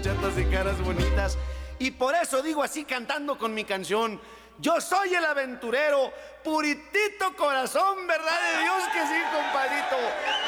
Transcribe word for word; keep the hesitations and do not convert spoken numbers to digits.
chatas y caras bonitas. Y por eso digo así cantando con mi canción: yo soy el aventurero, puritito corazón, ¿verdad de Dios que sí, compadrito?